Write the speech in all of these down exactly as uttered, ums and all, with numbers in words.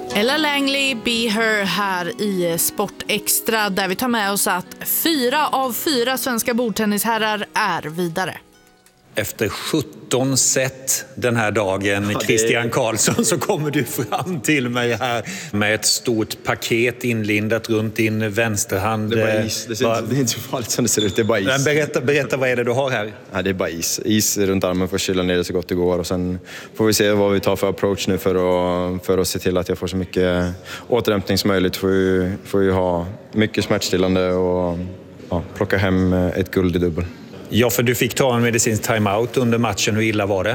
Ella Langley, Be Her här i Sport Extra där vi tar med oss att fyra av fyra svenska bordtennisherrar är vidare. Efter sjutton set den här dagen, ja, Christian är... Karlsson, så kommer du fram till mig här med ett stort paket inlindat runt din vänsterhand. Det är bara is. Det, ser bara... inte, det är inte så farligt som det ser ut, det är bara is. Men berätta, berätta, vad är det du har här? Ja, det är bara is. Is runt armen för att kyla ner det så gott det går. Och sen får vi se vad vi tar för approach nu för att, för att se till att jag får så mycket återhämtning som möjligt. Får ju, får ju ha mycket smärtstillande och ja, plocka hem ett guld i dubbel. Ja, för du fick ta en medicinsk timeout under matchen. Hur illa var det?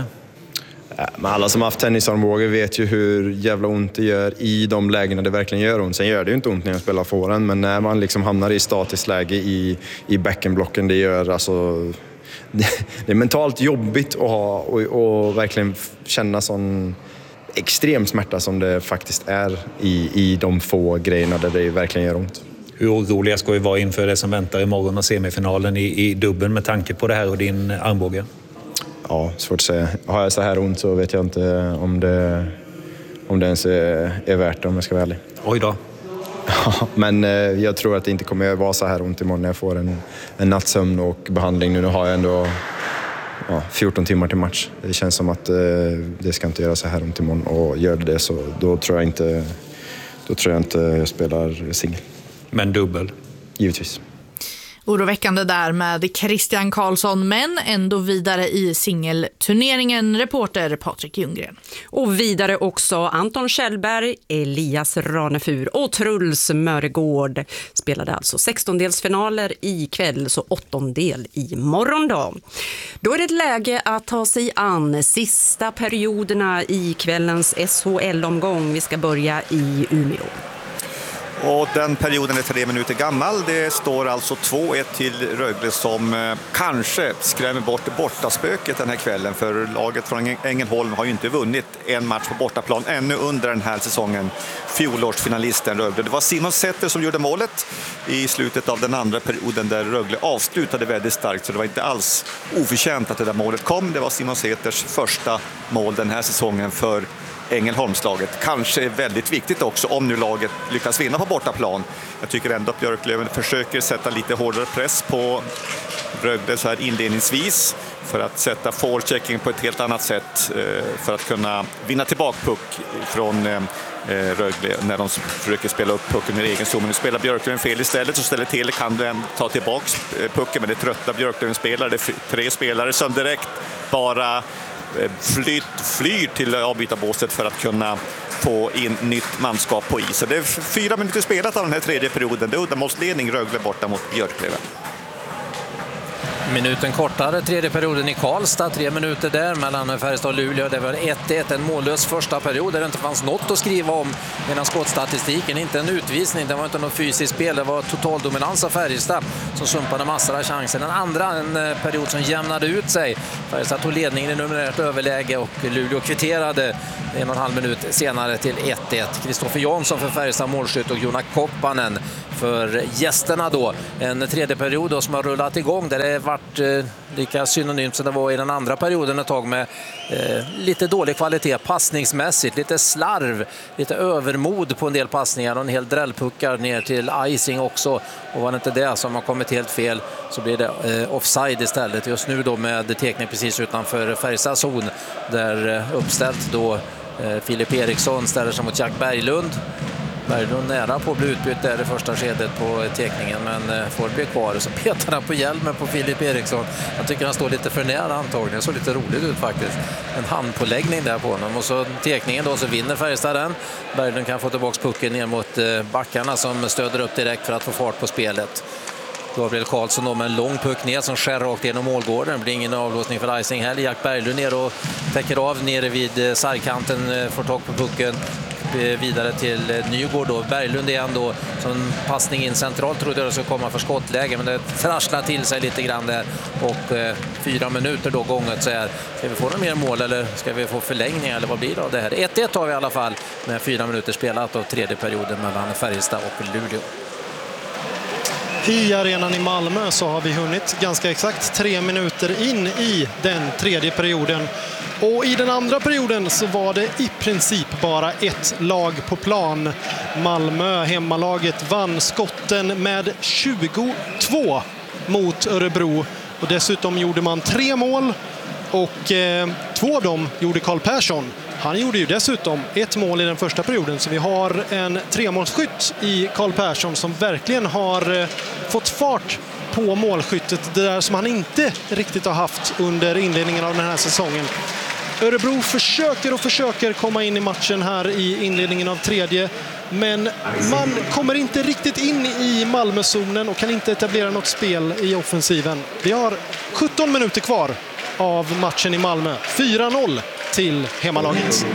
Men alla som har haft tennisarmbåge vet ju hur jävla ont det gör i de lägena det verkligen gör ont. Sen gör det ju inte ont när jag spelar forehand, men när man liksom hamnar i statiskt läge i, i backenblocken, det gör alltså... Det, det är mentalt jobbigt att ha och, och verkligen känna sån extrem smärta som det faktiskt är i, i de få grejerna där det verkligen gör ont. Hur oroliga ska vi vara inför det som väntar imorgon och semifinalen i, i dubbeln med tanke på det här och din armbåge? Ja, svårt att säga. Har jag så här ont så vet jag inte om det, om det ens är, är värt det, om jag ska vara ärlig. Oj då. Ja, men eh, jag tror att det inte kommer att vara så här ont imorgon när jag får en, en nattsömn och behandling. Nu har jag ändå ja, fjorton timmar till match. Det känns som att eh, det ska inte göra så här ont imorgon, och gör det det så då tror jag inte, då tror jag inte jag spelar singel. Men dubbel? Givetvis. Oroväckande där med Christian Karlsson, men ändå vidare i singelturneringen, reporter Patrik Ljunggren. Och vidare också Anton Kjellberg, Elias Ranefur och Truls Mörgård spelade alltså sextondelsfinaler i kväll, så åttondel i morgon då. Då är det ett läge att ta sig an sista perioderna i kvällens S H L-omgång. Vi ska börja i Umeå. Och den perioden är tre minuter gammal. Det står alltså två ett till Rögle som eh, kanske skrämmer bort bortaspöket den här kvällen. För laget från Ängelholm har ju inte vunnit en match på bortaplan ännu under den här säsongen. Fjolårsfinalisten Rögle. Det var Simon Sätter som gjorde målet i slutet av den andra perioden där Rögle avslutade väldigt starkt. Så det var inte alls oförtjänt att det där målet kom. Det var Simon Säters första mål den här säsongen för Ängelholmslaget. Kanske är väldigt viktigt också om nu laget lyckas vinna på bortaplan. Jag tycker ändå att Björklöven försöker sätta lite hårdare press på Rögle så här inledningsvis för att sätta forechecking på ett helt annat sätt för att kunna vinna tillbaka puck från Rögle när de försöker spela upp pucken i egen zon. Nu spelar Björklöven fel istället, så ställer till kan den ta tillbaka pucken, men det trötta Björklöven spelare. Det är tre spelare som direkt bara flyt, flyr till avbytarbåset för att kunna få in nytt manskap på isen. Det är fyra minuter spelat av den här tredje perioden. Det är uddamålsledning Rögle borta mot Björklöven. Minuten kortare, tredje perioden i Karlstad, tre minuter där mellan Färjestad och Luleå. Det var ett ett, en mållös första period där det inte fanns något att skriva om medan skottstatistiken, inte en utvisning, det var inte något fysiskt spel, det var total dominans av Färjestad som sumpade massor av chanser. Den andra, en period som jämnade ut sig. Färjestad tog ledningen i numerärt överläge och Luleå kvitterade en och en halv minut senare till ett ett. Kristoffer Jansson för Färjestad målskytt och Jonas Koppanen för gästerna då. En tredje period då som har rullat igång där det varit eh, lika synonymt som det var i den andra perioden ett tag med eh, lite dålig kvalitet passningsmässigt, lite slarv, lite övermod på en del passningar och en hel drällpuckar ner till icing också. Och var det inte det som har kommit helt fel så blir det eh, offside istället. Just nu då med teknik precis utanför Färjestads zon där eh, uppställt då eh, Filip Eriksson ställer sig mot Jack Berglund. Berglund nära på att bli utbytt där i första skedet på tekningen, men får bli kvar. Så petar han på hjälmen på Filip Eriksson. Jag tycker han står lite för nära antagligen. Så lite roligt ut faktiskt. En handpåläggning där på honom. Och så tekningen då så vinner Färjestad den. Berglund kan få tillbaka pucken ner mot backarna som stöder upp direkt för att få fart på spelet. Gabriel Karlsson då med en lång puck ner som skär rakt genom målgården. Det blir ingen avlåsning för icing heller. Jack Berglund ner och täcker av nere vid sargkanten, får tag på pucken vidare till Nygård då. Berglund igen då som passning in centralt trodde jag det skulle komma för skottläge, men det trasslar till sig lite grann där och eh, fyra minuter då gånget så här. Ska vi få några mer mål eller ska vi få förlängning eller vad blir det av det här? ett ett har vi i alla fall med fyra minuter spelat av tredje perioden mellan Färjestad och Luleå. I arenan i Malmö så har vi hunnit ganska exakt tre minuter in i den tredje perioden. Och i den andra perioden så var det i princip bara ett lag på plan. Malmö, hemmalaget, vann skotten med tjugotvå mot Örebro. Och dessutom gjorde man tre mål och eh, två av dem gjorde Karl Persson. Han gjorde ju dessutom ett mål i den första perioden, så vi har en tremålsskytt i Karl Persson som verkligen har eh, fått fart på målskyttet, det där som han inte riktigt har haft under inledningen av den här säsongen. Örebro försöker och försöker komma in i matchen här i inledningen av tredje, men man kommer inte riktigt in i Malmözonen och kan inte etablera något spel i offensiven. Vi har sjutton minuter kvar av matchen i Malmö. fyra noll till hemmalaget.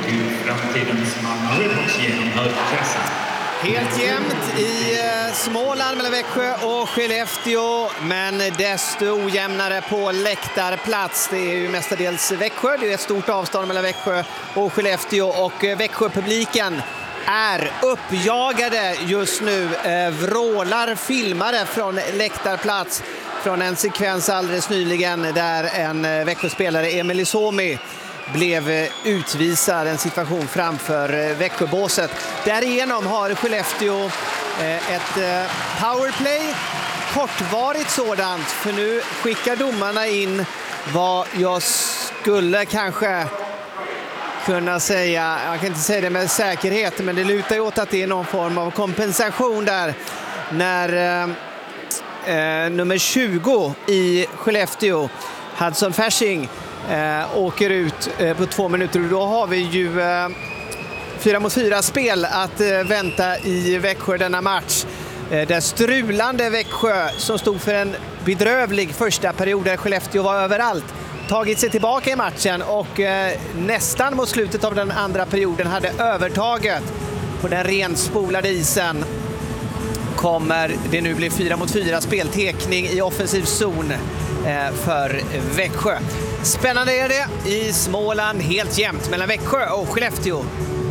Helt jämnt i Småland mellan Växjö och Skellefteå, men desto ojämnare på läktarplats. Det är ju mestadels Växjö, det är ett stort avstånd mellan Växjö och Skellefteå, och Växjö-publiken är uppjagade just nu. Vrålar filmare från läktarplats från en sekvens alldeles nyligen där en Växjö-spelare, Emil Isomi, blev utvisad, en situation framför Växjöbåset. Därigenom har Skellefteå ett powerplay, kortvarigt sådant, för nu skickar domarna in vad jag skulle kanske kunna säga, jag kan inte säga det med säkerhet, men det lutar ju åt att det är någon form av kompensation där när eh, nummer tjugo i Skellefteå, Hudson Fasching, Eh, åker ut eh, på två minuter, och då har vi ju eh, fyra mot fyra spel att eh, vänta i Växjö denna match. Eh, det strulande Växjö som stod för en bedrövlig första period där Skellefteå var överallt, tagit sig tillbaka i matchen och eh, nästan mot slutet av den andra perioden hade övertaget på den renspolade isen. Kommer det nu bli fyra mot fyra speltekning i offensiv zon eh, för Växjö. Spännande är det i Småland, helt jämnt mellan Växjö och Skellefteå.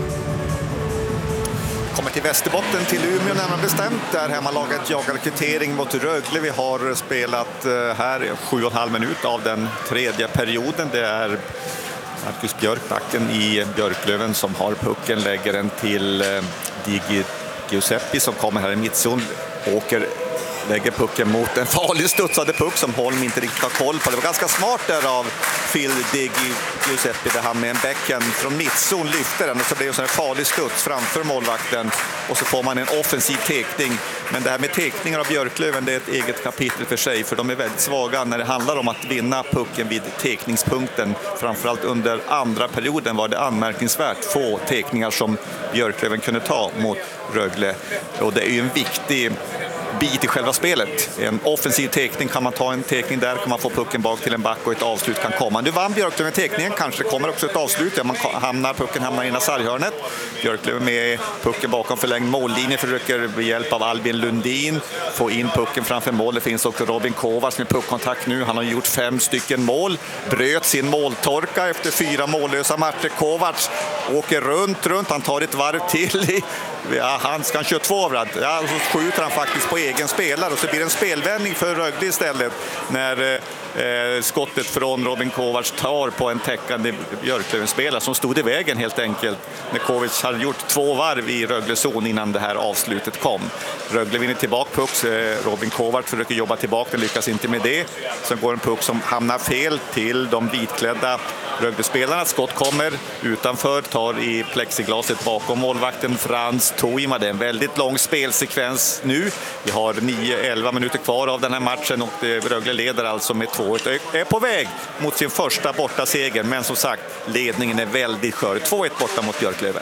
Kommer till Västerbotten, till Umeå närmare bestämt, där hemmalaget jagar kvittering mot Rögle. Vi har spelat här sju och en halv minut av den tredje perioden. Det är Marcus Björkbacken i Björklöven som har pucken, lägger den till Digi Giuseppe som kommer här i mittzon, åker, lägger pucken mot en farlig studsade puck som Holm inte riktigt har koll på. Det var ganska smart där av Phil Digi Giuseppe där han med en backhand från mittzon lyfter den, och så blir det en sån här farlig studs framför målvakten, och så får man en offensiv tekning. Men det här med tekningar av Björklöven, det är ett eget kapitel för sig, för de är väldigt svaga när det handlar om att vinna pucken vid tekningspunkten. Framförallt under andra perioden var det anmärkningsvärt få tekningar som Björklöven kunde ta mot Rögle, och det är ju en viktig bit i själva spelet. En offensiv tekning, kan man ta en tekning där kan man få pucken bak till en back och ett avslut kan komma. Nu vann Björklöven tekningen, kanske det kommer också ett avslut där man hamnar, pucken hamnar i sarghörnet. Björklöven med pucken bakom förlängd mållinje, försöker med hjälp av Albin Lundin få in pucken framför mål. Det finns också Robin Kovacs med puckkontakt nu. Han har gjort fem stycken mål, bröt sin måltorka efter fyra mållösa matcher. Kovacs åker runt, runt, han tar ett varv till i Ja, han ska köra två överallt. Ja, så skjuter han faktiskt på egen spelare, och så blir det en spelvändning för Rögle istället när eh, skottet från Robin Kovacs tar på en täckande Björklöven-spelare som stod i vägen helt enkelt när Kovacs hade gjort två varv i Rögle-zon innan det här avslutet kom. Rögle vinner tillbaka puck, eh, Robin Kovacs försöker jobba tillbaka, lyckas inte med det. Sen går en puck som hamnar fel till de vitklädda Rögle-spelarna. Skott kommer utanför, tar i plexiglaset bakom målvakten Frans Toima. Det är en väldigt lång spelsekvens nu. Vi har nio elva minuter kvar av den här matchen, och Rögle leder alltså med två ett. Är på väg mot sin första borta seger, men som sagt, ledningen är väldigt skör. två ett borta mot Björklöven.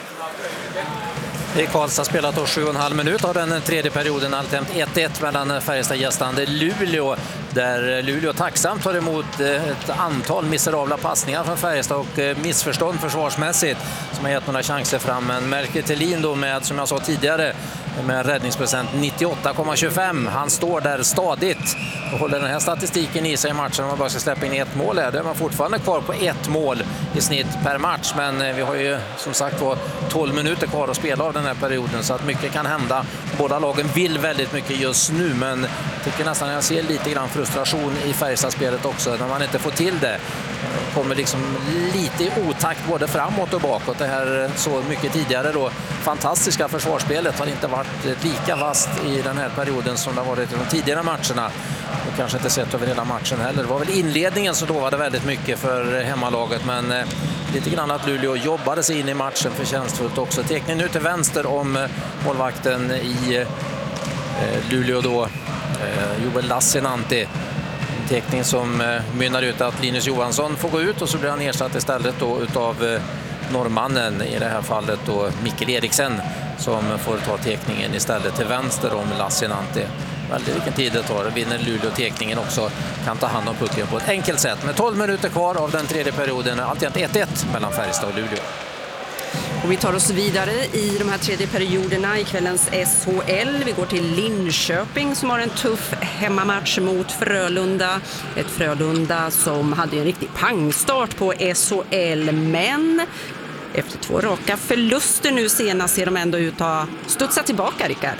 I Karlstad spelat då sju och en halv minut av den tredje perioden, alltjämt ett ett mellan Färjestad-gästande Luleå, där Luleå tacksamt tar emot ett antal miserabla passningar från Färjestad och missförstånd försvarsmässigt som har gett några chanser fram. Men Melker Thelin då med, som jag sa tidigare, med räddningsprocent nittioåtta komma tjugofem. Han står där stadigt och håller den här statistiken i sig i matchen. Om man bara ska släppa in ett mål här, då är man fortfarande kvar på ett mål i snitt per match. Men vi har ju som sagt var tolv minuter kvar att spela av den här perioden, så att mycket kan hända. Båda lagen vill väldigt mycket just nu, men jag tycker nästan jag ser lite grann frustration i Färjestadspelet också när man inte får till det. kommer liksom lite i otakt både framåt och bakåt. Det här så mycket tidigare då fantastiska försvarsspelet har inte varit lika vast i den här perioden som det har varit i de tidigare matcherna. Och kanske inte sett över hela matchen heller. Det var väl inledningen som då var det väldigt mycket för hemmalaget, men eh, lite grann att Luleå jobbade sig in i matchen förtjänstfullt också. Teckning nu till vänster om eh, målvakten i eh, Luleå då, eh, Joel Lassinantti. Teckning som eh, mynnar ut att Linus Johansson får gå ut och så blir han ersatt istället då utav eh, norrmannen, i det här fallet då Mikkel Eriksen, som får ta teckningen istället till vänster om Lassinantti. Väldigt vilken tid det tar. Vinner Luleå teckningen också, kan ta hand om pucken på ett enkelt sätt. Med tolv minuter kvar av den tredje perioden, alltid ett ett mellan Färjestad och Luleå. Och vi tar oss vidare i de här tredje perioderna i kvällens S H L. Vi går till Linköping som har en tuff hemmamatch mot Frölunda. Ett Frölunda som hade en riktig pangstart på S H L, men efter två raka förluster nu senast ser de ändå ut att studsa tillbaka, Rickard.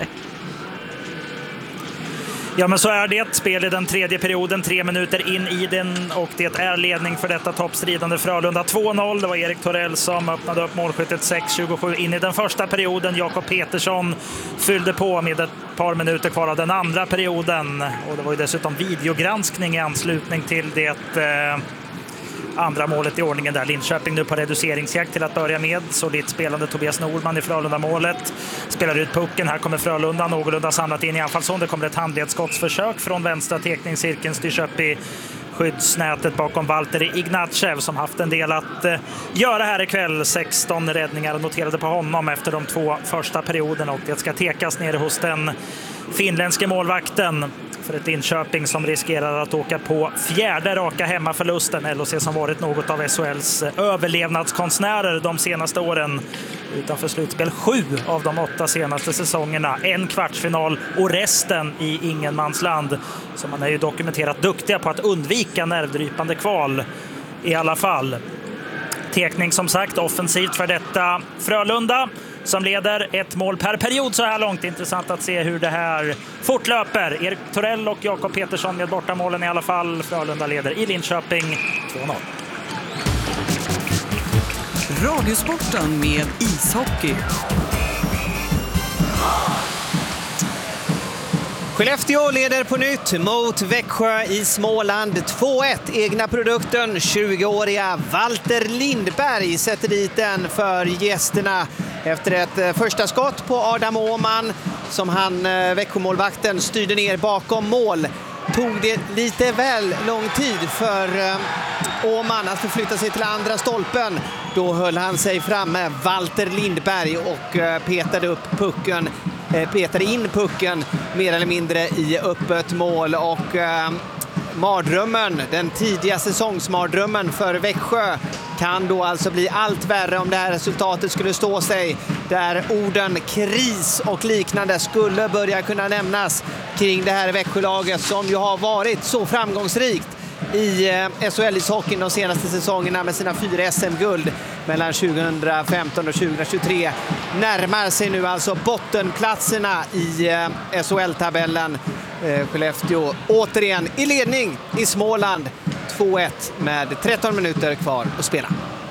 Ja, men så är det. Spel i den tredje perioden, tre minuter in i den, och det är ledning för detta toppstridande Frölunda. två noll, det var Erik Torell som öppnade upp målskyttet sex tjugosju in i den första perioden. Jakob Petersson fyllde på med ett par minuter kvar av den andra perioden. Och det var ju dessutom videogranskning i anslutning till det eh, andra målet i ordningen där. Linköping nu på reduceringsjakt till att börja med. Solitt spelande Tobias Nordman i Frölunda-målet. Spelar ut pucken. Här kommer Frölunda någorlunda samlat in i anfallszon. Det kommer ett handledsskottsförsök från vänstra teckningscirkeln. Styrs upp i skyddsnätet bakom Valtteri Ignatjev som haft en del att eh, göra här ikväll. sexton räddningar noterade på honom efter de två första perioderna, och det ska tekas nere hos den finländske målvakten för ett Linköping som riskerar att åka på fjärde raka hemmaförlusten. L H C som varit något av S H L:s överlevnadskonstnärer de senaste åren. Utanför slutspel sju av de åtta senaste säsongerna. En kvartsfinal och resten i ingenmansland. Så man är ju dokumenterat duktiga på att undvika nervdrypande kval i alla fall. Tekning som sagt offensivt för detta Frölunda som leder ett mål per period så här långt. Intressant att se hur det här fortlöper. Erik Torell och Jakob Petersson med bortamålen i alla fall. Frölunda leder i Linköping två noll. Radiosporten med ishockey. Skellefteå leder på nytt mot Växjö i Småland. två ett. Egna produkten, tjugoåriga Walter Lindberg sätter dit den för gästerna efter ett första skott på Adam Åhman som han, Växjömålvakten, styrde ner bakom mål. Tog det lite väl lång tid för Åhman att förflytta sig till andra stolpen. Då höll han sig framme, Walter Lindberg, och petade upp pucken. Petade in pucken mer eller mindre i öppet mål, och eh, mardrömmen, den tidiga säsongsmardrömmen för Växjö kan då alltså bli allt värre om det här resultatet skulle stå sig, där orden kris och liknande skulle börja kunna nämnas kring det här Växjölaget som ju har varit så framgångsrikt i S H L-ishockeyn de senaste säsongerna med sina fyra S M-guld mellan tjugohundrafemton och tjugohundratjugotre. Närmar sig nu alltså bottenplatserna i S H L-tabellen. Skellefteå återigen i ledning i Småland två ett med tretton minuter kvar att spela.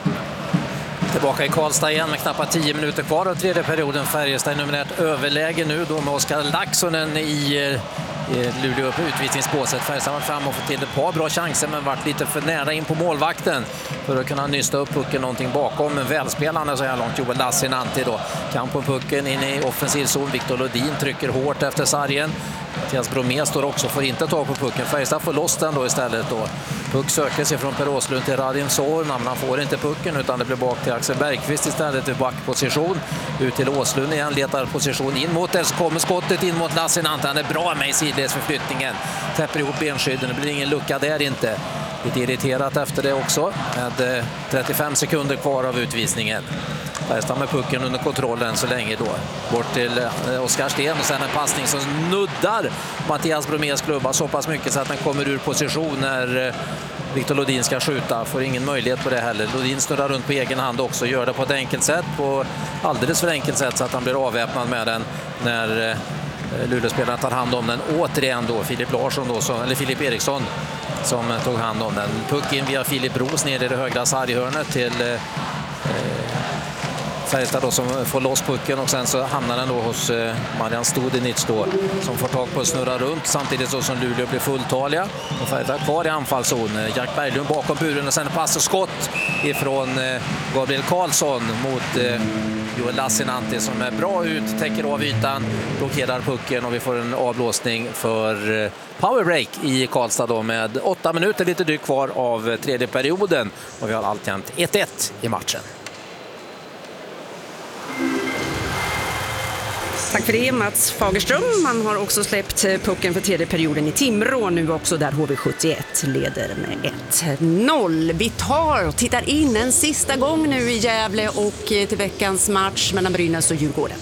Tillbaka i Karlstad igen med knappt tio minuter kvar av tredje perioden. Färjestad i numerärt överläge nu då med Oskar Laxonen i Luleå på utvisningsbåset. Färjestad var fram och fått till ett par bra chanser men varit lite för nära in på målvakten för att kunna nysta upp pucken någonting bakom. Men välspelande så här långt Joel Lassinantti då. Kamp på pucken in i offensiv zon. Viktor Lodin trycker hårt efter sargen. Mattias Bromé står också för inte ta på pucken. Färjestad får loss den då istället då. Puck söker sig från Per Åslund till Radim Sorna, men han får inte pucken utan det blir bak till Axel Bergqvist istället i backposition. Ut till Åslund igen, letar position in mot det, så kommer skottet in mot Lassinantti. Han är bra med i sidledsförflyttningen. Täpper ihop benskydden, det blir ingen lucka där inte. Lite irriterat efter det också med trettiofem sekunder kvar av utvisningen. Färjestad med pucken under kontrollen så länge då. Bort till Oskar Sten och sen en passning som nuddar Mattias Bromés klubba så pass mycket så att den kommer ur position när Viktor Lodin ska skjuta. Får ingen möjlighet på det heller. Lodin snurrar runt på egen hand också. Gör det på ett enkelt sätt, på alldeles för enkelt sätt så att han blir avväpnad med den när Luleå-spelaren tar hand om den återigen då. Filip Larsson då, så, eller Filip Eriksson som tog hand om den. Puck in via Filip Bros ner i det högra sarghörnet till eh, Färjestad då, som får loss pucken, och sen så hamnar den då hos eh, Marian Studenic då, som får tag på att snurra runt samtidigt så som Luleå blir fulltaliga. Och Färjestad kvar i anfallszon. Jack Berglund bakom buren och sen pass och skott ifrån eh, Gabriel Karlsson mot eh, Joel Lassinantti som är bra ut, täcker av ytan, blockerar pucken och vi får en avblåsning för eh, powerbreak i Karlstad då, med åtta minuter lite drygt kvar av tredje perioden, och vi har alltjämt ett ett i matchen. Tack för det, Mats Fagerström. Man har också släppt pucken för tredje perioden i Timrå nu också, där H V sjuttioett leder med ett noll. Vi tar och tittar in en sista gång nu i Gävle och till veckans match mellan Brynäs och Djurgården.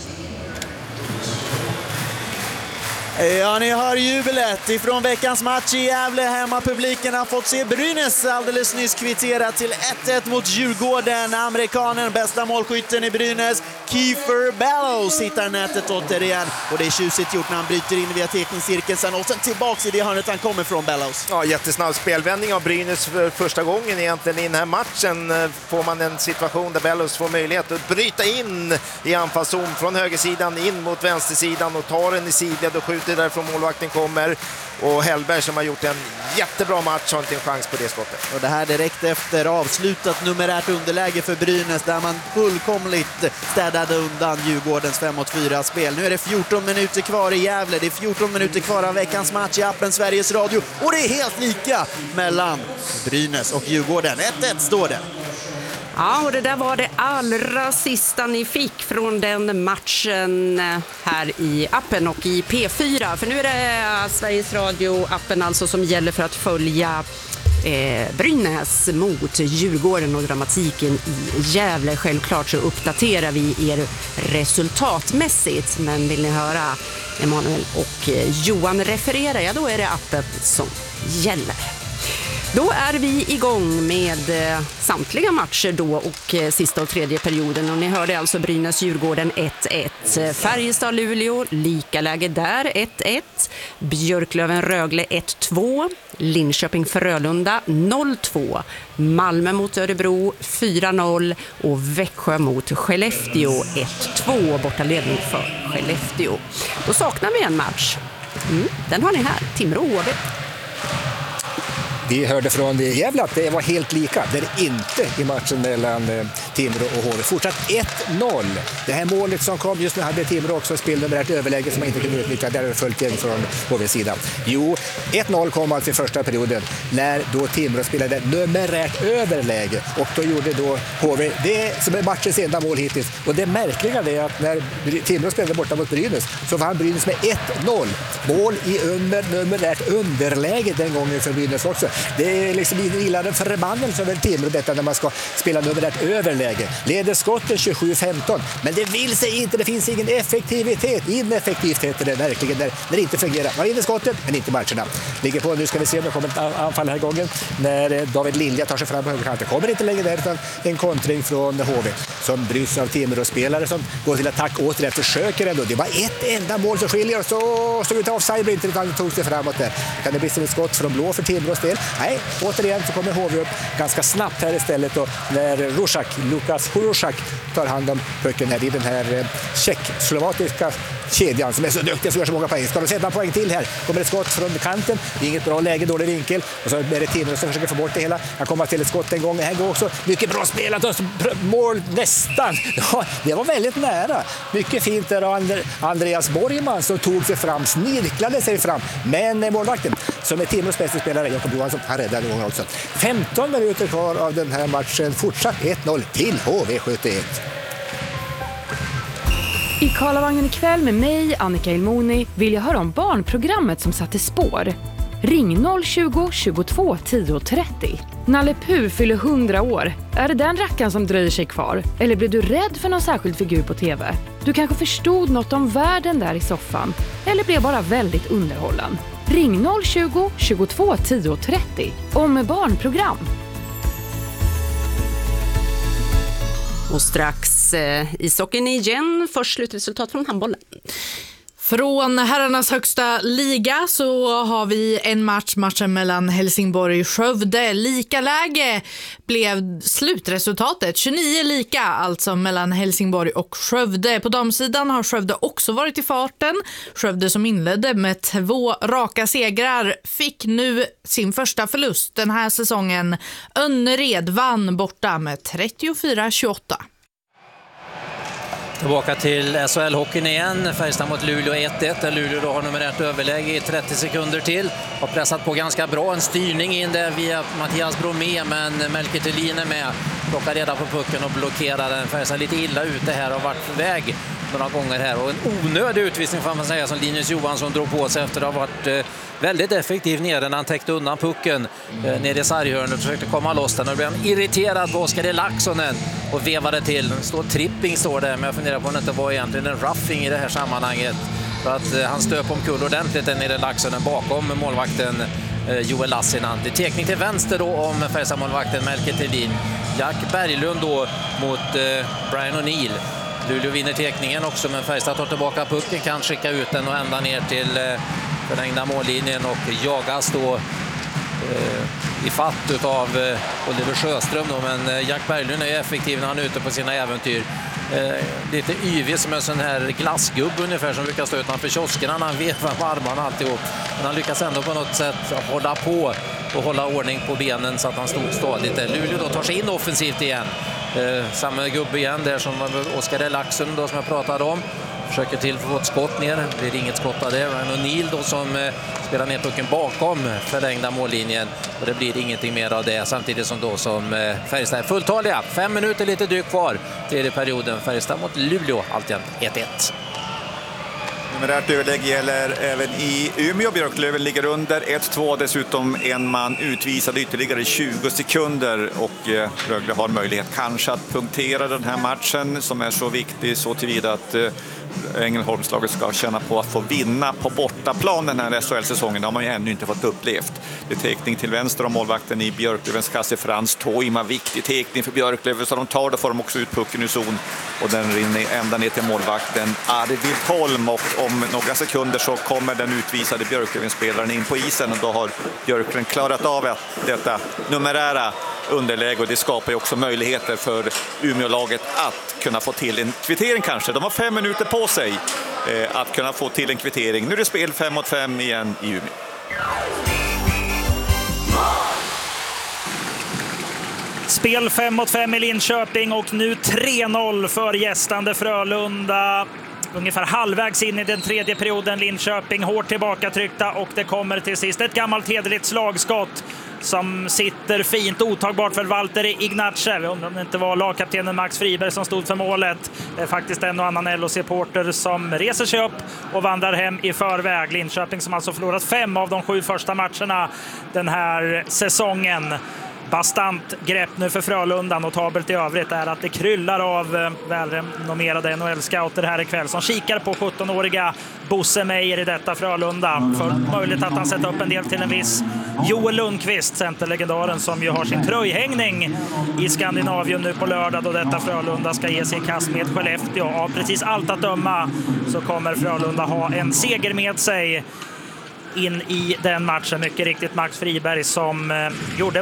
Ja, ni hör jubilet ifrån veckans match i Gävle. Hemmapubliken har fått se Brynäs alldeles nyss kvittera till ett ett mot Djurgården. Amerikanen, bästa målskytten i Brynäs, Kiefer Bellows, hittar nätet återigen. Och det är tjusigt gjort när han bryter in via teckningscirkeln sen och sen tillbaka i det hörnet han kommer från, Bellows. Ja, jättesnabb spelvändning av Brynäs för första gången egentligen i den här matchen. Får man en situation där Bellows får möjlighet att bryta in i anfallszon från högersidan in mot vänstersidan och tar den i sidled och skjuter därifrån målvakten kommer. Och Hellberg som har gjort en jättebra match har inte en chans på det skottet. Och det här direkt efter avslutat numerärt underläge för Brynäs där man fullkomligt städade undan Djurgårdens fem mot fyra spel. Nu är det fjorton minuter kvar i Gävle. Det är fjorton minuter kvar av veckans match i appen Sveriges Radio. Och det är helt lika mellan Brynäs och Djurgården. ett ett står det. Ja, och det där var det allra sista ni fick från den matchen här i appen och i P fyra. För nu är det Sveriges Radio-appen alltså som gäller för att följa eh, Brynäs mot Djurgården och dramatiken i Gävle. Självklart så uppdaterar vi er resultatmässigt, men vill ni höra Emanuel och Johan referera, ja då är det appen som gäller. Då är vi igång med samtliga matcher då och sista och tredje perioden. Och ni hörde alltså Brynäs-Djurgården ett ett. Färjestad-Luleå, lika läge där ett ett. Björklöven-Rögle ett två. Linköping-Frölunda noll två. Malmö mot Örebro fyra noll. Och Växjö mot Skellefteå ett två. Bortaledning för Skellefteå. Då saknar vi en match. Mm, den har ni här. Timrå-H V. Vi hörde från Gävle att det var helt lika. Det är inte i matchen mellan Timrå och H V. Fortsatt ett noll. Det här målet som kom just nu hade Timrå också spelat med ett överläge som man inte kunde utnyttja. Där är det följt igen från H V-sidan. Jo, ett noll kom alltså i första perioden när då Timrå spelade numerärt överläge. Och då gjorde då H V det som är matchens enda mål hittills. Och det märkliga är att när Timrå spelade borta mot Brynäs så vann Brynäs med ett noll. Mål i under, numerärt underläge den gången för Brynäs också. Det är liksom gillande förbannelse över Timrå detta när man ska spela numerärt överläge. Leder skotten tjugosju femton, men det vill sig inte, det finns ingen effektivitet. Ineffektivitet är det verkligen när, när det inte fungerar. Man vinner skottet, men inte matcherna. Ligger på, nu ska vi se om det kommer ett anfall här gången. När David Lilja tar sig fram på högerkanten. Kommer inte längre där utan en kontring från H V som bryts av Timrå-spelare som går till attack återigen, försöker ändå. Det var ett enda mål som skiljer och så stod det offside, inte utan tog sig framåt där. Kan det bli som ett skott från blå för Timrås del? Nej, återigen så kommer H V upp ganska snabbt här istället och när Rusak, Lukas Rusak tar hand om pucken här i den här eh, tjeck-slovakiska kedjan som är så duktig som gör så många poäng. Ska de sätta en poäng till här? Kommer ett skott från kanten. Inget bra läge, dålig vinkel. Och så är det Timrå som försöker få bort det hela. Han kommer till ett skott en gång. Här går också mycket bra spelat och mål nästan. Ja, det var väldigt nära. Mycket fint där av Andreas Borgman som tog sig fram, snirklade sig fram. Men målvakten som är Timrås bästa spelare, Jakob Johansson, han räddade gången också. femton minuter kvar av den här matchen. Fortsatt ett noll till H V sjuttioett. I Karlavagnen ikväll med mig, Annika Ilmoni, vill jag höra om barnprogrammet som satte spår. Ring noll tjugo tjugotvå tio trettio. Nalle Puh fyller hundra år. Är det den rackaren som dröjer sig kvar? Eller blir du rädd för någon särskild figur på tv? Du kanske förstod något om världen där i soffan. Eller blev bara väldigt underhållen. Ring noll tjugo tjugotvå tio trettio. Om med barnprogram. Och strax eh, ishockeyn igen. Först slutresultat från handbollen. Från herrarnas högsta liga så har vi en match, matchen mellan Helsingborg och Skövde. Lika läge blev slutresultatet, tjugonio lika alltså mellan Helsingborg och Skövde. På damsidan har Skövde också varit i farten. Skövde som inledde med två raka segrar fick nu sin första förlust den här säsongen. Önnered vann borta med trettiofyra tjugoåtta. Tillbaka till S H L-hockeyn igen. Färjestad mot Luleå ett ett. Där Luleå då har numerärt överläge i trettio sekunder till. Har pressat på ganska bra. En styrning in där via Mattias Bromé. Men Melker Thelin är med. Plockar reda på pucken och blockerar den. Färjestad lite illa ute här. Har varit på väg några gånger här. Och en onödig utvisning får man säga som Linus Johansson drog på sig efter att ha varit eh, väldigt effektiv nere när han täckte undan pucken eh, nere i sarghörnet och försökte komma loss den. Och blev han irriterad på Oskar Laxonen och vevade till. Det står tripping står det, men jag funderar på om det inte var egentligen en roughing i det här sammanhanget. För att eh, han stöp omkull ordentligt den nere Laxonen bakom målvakten eh, Joel Lassinen. Det är teknik till vänster då om Färjestad-målvakten Melker Thelin. Jack Berglund då mot eh, Brian O'Neill. Luleå vinner tekningen också, men Färjestad tar tillbaka pucken, kan skicka ut den och ända ner till eh, förlängda mållinjen och jagas då eh, i fatt av eh, Oliver Sjöström då, men eh, Jack Berglund är effektiv när han är ute på sina äventyr. Eh, lite yvig som en sån här glassgubb ungefär som brukar stå utanför kioskerna när han vevar på armarna alltihop. Men han lyckas ändå på något sätt hålla på och hålla ordning på benen så att han stod stadigt. Luleå då tar sig in offensivt igen. Eh, samma gubbe igen där som Oskar Laxonen då som jag pratade om. Försöker till för ett skott ner. Det blir inget skott av det. Ryan O'Neill då som eh, spelar ner pucken bakom förlängda mållinjen. Och det blir ingenting mer av det. Samtidigt som då som eh, Färjestad är fulltaliga. Fem minuter lite drygt kvar till perioden. Färjestad mot Luleå, alltid ett ett. Numerärt överlägg gäller även i Umeå. Björklöven ligger under ett två. Dessutom en man utvisad ytterligare tjugo sekunder. Och eh, Rögle har möjlighet kanske att punktera den här matchen som är så viktig så tillvida att eh, Ängelholmslaget ska känna på att få vinna på bortaplan den här S H L-säsongen. Det har man ju ännu inte fått upplevt. Det är tekning till vänster om målvakten i Björklövens kasse Frans Toima. Viktig tekning för Björklöven så de tar det, får de också ut pucken i zon. Och den rinner ända ner till målvakten Arvid Holm. Och om några sekunder så kommer den utvisade Björklöven-spelaren in på isen. Och då har Björklöven klarat av detta numerära underläge. Och det skapar ju också möjligheter för Umeå-laget att kunna få till en kvittering kanske. De har fem minuter på sig eh, att kunna få till en kvittering. Nu är det spel fem mot fem igen i Umeå. Spel fem mot fem i Linköping och nu tre noll för gästande Frölunda. Ungefär halvvägs in i den tredje perioden. Linköping hårt tillbakatryckta och det kommer till sist ett gammalt hederligt slagskott som sitter fint, otagbart för Valtteri Ignacev. Jag undrar om det inte var lagkaptenen Max Friberg som stod för målet. Det är faktiskt en och annan L O-supporter som reser sig upp och vandrar hem i förväg. Linköping som alltså förlorat fem av de sju första matcherna den här säsongen. Bastant grepp nu för Frölunda. Notabelt i övrigt är att det kryllar av välrenommerade N H L-scouter här ikväll som kikar på sjuttonåriga Bosse Meijer i detta Frölunda. För möjligt att han sätter upp en del till en viss Joel Lundqvist, centerlegendaren som ju har sin tröjhängning i Skandinavien nu på lördag då detta Frölunda ska ge sig i kast med Skellefteå. Av precis allt att döma så kommer Frölunda ha en seger med sig in i den matchen. Mycket riktigt Max Friberg som eh, gjorde